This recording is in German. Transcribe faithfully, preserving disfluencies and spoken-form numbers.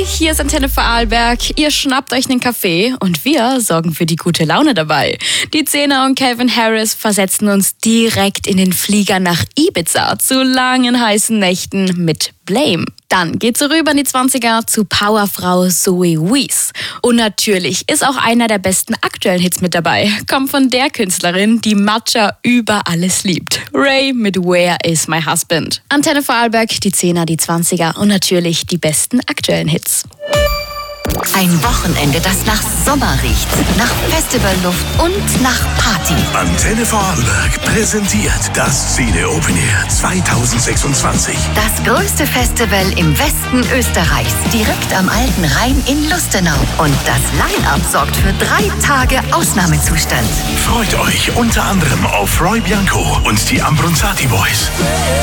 Hier ist Antenne Vorarlberg. Ihr schnappt euch einen Kaffee und wir sorgen für die gute Laune dabei. Die Zehner und Calvin Harris versetzen uns direkt in den Flieger nach Ibiza zu langen heißen Nächten mit Blame. Dann geht's rüber in die zwanziger zu Powerfrau Zoe Wees. Und natürlich ist auch einer der besten aktuellen Hits mit dabei. Kommt von der Künstlerin, die Matcha über alles liebt. Ray mit Where is my husband? Antenne Vorarlberg, die Zehner, die zwanziger und natürlich die besten aktuellen Hits. Ein Wochenende, das nach Sommer riecht, nach Festivalluft und nach Party. Antenne Vorarlberg präsentiert das Cine Open Air zwanzig sechsundzwanzig. Das größte Festival im Westen Österreichs, direkt am Alten Rhein in Lustenau. Und das Line-Up sorgt für drei Tage Ausnahmezustand. Freut euch unter anderem auf Roy Bianco und die Ambronzati Boys.